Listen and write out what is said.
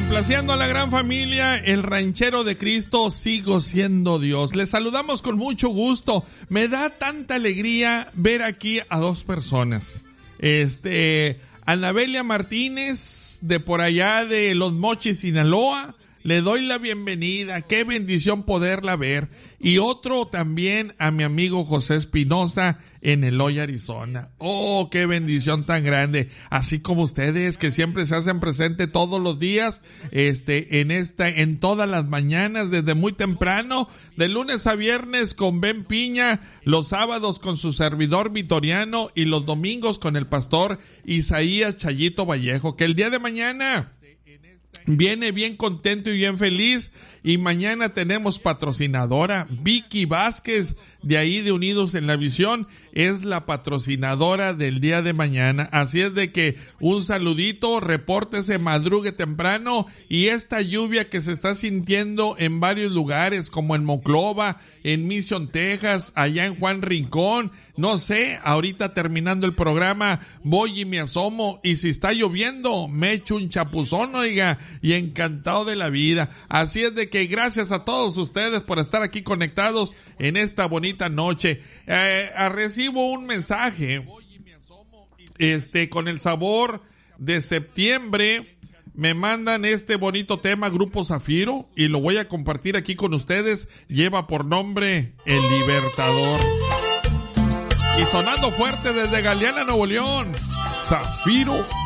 Complaciendo a la gran familia, el ranchero de Cristo, sigo siendo Dios. Les saludamos con mucho gusto. Me da tanta alegría ver aquí a dos personas. Anabelia Martínez, de por allá de Los Mochis, Sinaloa. Le doy la bienvenida. Qué bendición poderla ver. Y otro también a mi amigo José Espinosa en Eloy, Arizona. Oh, qué bendición tan grande. Así como ustedes que siempre se hacen presente todos los días, en todas las mañanas, desde muy temprano, de lunes a viernes con Ben Piña, los sábados con su servidor Vitoriano y los domingos con el pastor Isaías Chayito Vallejo. Que el día de mañana viene bien contento y bien feliz, y mañana tenemos patrocinadora. Vicky Vázquez, de ahí de Unidos en la Visión, es la patrocinadora del día de mañana. Así es de que un saludito, repórtese, madrugue temprano, y esta lluvia que se está sintiendo en varios lugares, como en Moclova, en Mission, Texas, allá en Juan Rincón, no sé, ahorita terminando el programa voy y me asomo, y si está lloviendo me echo un chapuzón, oiga, y encantado de la vida. Así es de que gracias a todos ustedes por estar aquí conectados en esta bonita noche. Recibo un mensaje con el sabor de septiembre. Me mandan este bonito tema, Grupo Zafiro, y lo voy a compartir aquí con ustedes. Lleva por nombre El Libertador. Y sonando fuerte desde Galeana, Nuevo León, Zafiro.